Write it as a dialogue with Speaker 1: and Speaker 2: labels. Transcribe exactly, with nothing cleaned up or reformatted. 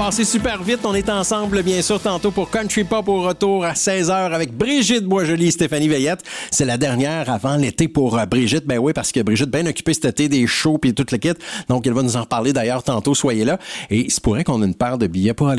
Speaker 1: passé super vite. On est ensemble, bien sûr, tantôt pour Country Pop au retour à seize heures avec Brigitte Boisjoli et Stéphanie Veillette. C'est la dernière avant l'été pour euh, Brigitte. Ben oui, parce que Brigitte bien occupée cet été des shows puis tout le kit. Donc, elle va nous en reparler d'ailleurs tantôt. Soyez là. Et il se pourrait qu'on ait une paire de billets pour aller